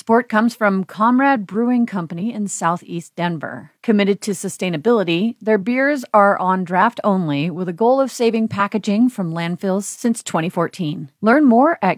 Support comes from Comrade Brewing Company in Southeast Denver. Committed to sustainability, their beers are on draft only with a goal of saving packaging from landfills since 2014. Learn more at